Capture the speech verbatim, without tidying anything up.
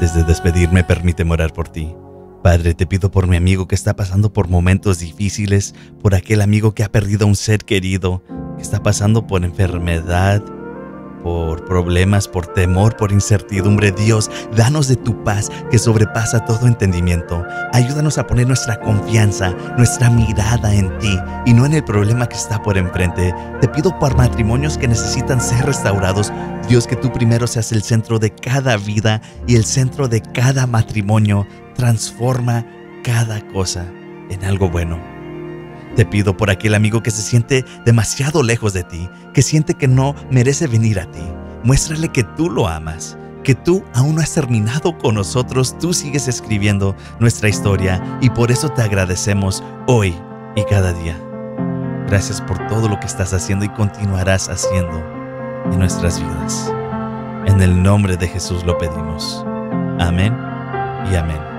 Antes de despedirme, permíteme orar por ti. Padre, te pido por mi amigo que está pasando por momentos difíciles, por aquel amigo que ha perdido a un ser querido, que está pasando por enfermedad, por problemas, por temor, por incertidumbre. Dios, danos de tu paz que sobrepasa todo entendimiento. Ayúdanos a poner nuestra confianza, nuestra mirada en ti y no en el problema que está por enfrente. Te pido por matrimonios que necesitan ser restaurados. Dios, que tú primero seas el centro de cada vida y el centro de cada matrimonio. Transforma cada cosa en algo bueno. Te pido por aquel amigo que se siente demasiado lejos de ti, que siente que no merece venir a ti. Muéstrale que tú lo amas, que tú aún no has terminado con nosotros, tú sigues escribiendo nuestra historia y por eso te agradecemos hoy y cada día. Gracias por todo lo que estás haciendo y continuarás haciendo en nuestras vidas. En el nombre de Jesús lo pedimos. Amén y amén.